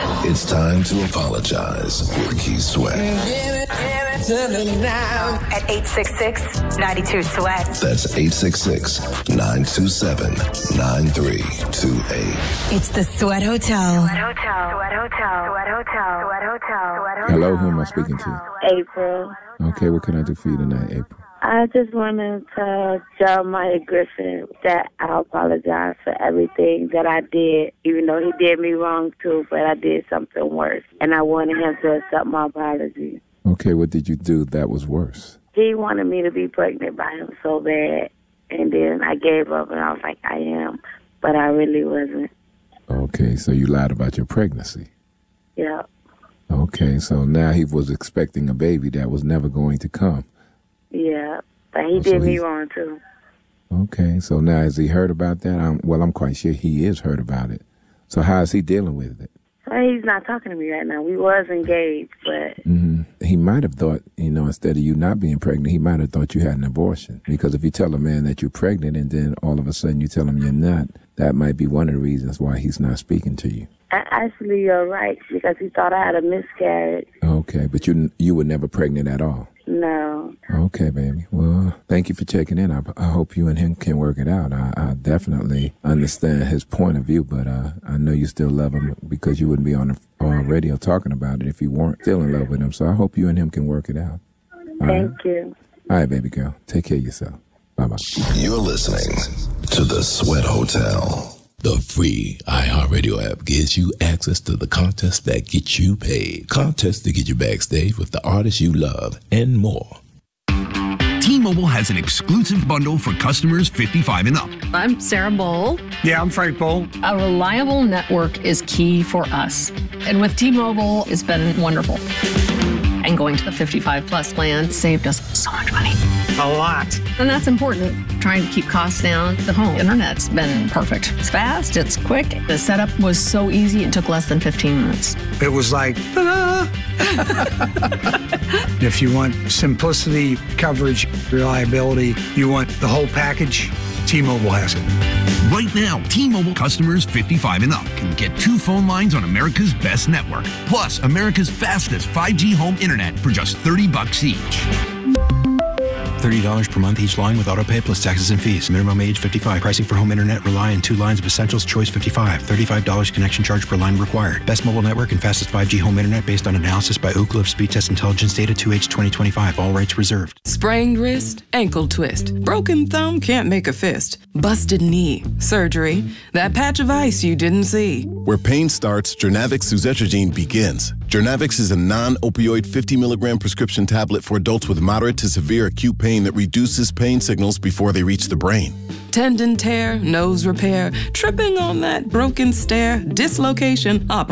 It's time to apologize with Keith Sweat. At 866-92-SWEAT. That's 866-927-9328. It's the Sweat Hotel. Hello, who am I speaking to? April. Okay, what can I do for you tonight, April? I just wanted to tell Mike Griffin that I apologize for everything that I did, even though he did me wrong too, but I did something worse. And I wanted him to accept my apology. Okay, what did you do that was worse? He wanted me to be pregnant by him so bad, and then I gave up and I was like, I am, but I really wasn't. Okay, so you lied about your pregnancy. Yeah. Okay, so now he was expecting a baby that was never going to come. Yeah, but he did me wrong too. Okay, so now has he heard about that? I'm quite sure he is heard about it. So how is he dealing with it? Well, he's not talking to me right now. We was engaged, but... He might have thought, instead of you not being pregnant, he might have thought you had an abortion. Because if you tell a man that you're pregnant and then all of a sudden you tell him you're not, that might be one of the reasons why he's not speaking to you. Actually, you're right, because he thought I had a miscarriage. Okay, but you were never pregnant at all? No. Okay, baby. Well, thank you for checking in. I hope you and him can work it out. I definitely understand his point of view, but I know you still love him because you wouldn't be on the radio talking about it if you weren't still in love with him. So I hope you and him can work it out. Thank you. All right, baby girl. Take care of yourself. Bye-bye. You're listening to The Sweat Hotel. The free iHeartRadio app gives you access to the contests that get you paid. Contests to get you backstage with the artists you love and more. T-Mobile has an exclusive bundle for customers 55 and up. I'm Sarah Bowl. Yeah, I'm Frank Bowl. A reliable network is key for us. And with T-Mobile, it's been wonderful. And going to the 55 plus plan saved us so much money. A lot. And that's important. Trying to keep costs down. The home internet's been perfect. It's fast, it's quick. The setup was so easy, it took less than 15 minutes. It was like, ta-da! If you want simplicity, coverage, reliability, you want the whole package, T-Mobile has it. Right now, T-Mobile customers 55 and up can get 2 phone lines on America's best network, plus America's fastest 5G home internet for just $30 each. $30 per month each line with autopay plus taxes and fees. Minimum age 55. Pricing for home internet rely on 2 lines of Essentials Choice 55. $35 connection charge per line required. Best mobile network and fastest 5G home internet based on analysis by Ookla of Speed Test Intelligence data 2H 2025. All rights reserved. Sprained wrist, ankle twist. Broken thumb can't make a fist. Busted knee, surgery. That patch of ice you didn't see. Where pain starts, Journavx suzetrigine begins. Journavx is a non-opioid 50 milligram prescription tablet for adults with moderate to severe acute pain that reduces pain signals before they reach the brain. Tendon tear, nose repair, tripping on that broken stair, dislocation,